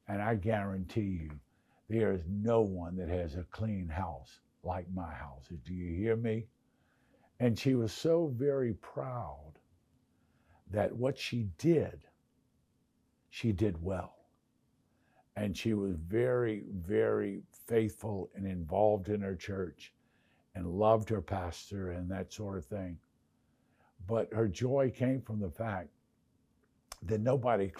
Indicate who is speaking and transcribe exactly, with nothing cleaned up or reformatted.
Speaker 1: And I guarantee you, there is no one that has a clean house like my house. Do you hear me? And she was so very proud that what she did, she did well. And she was very, very faithful and involved in her church and loved her pastor and that sort of thing. But her joy came from the fact that nobody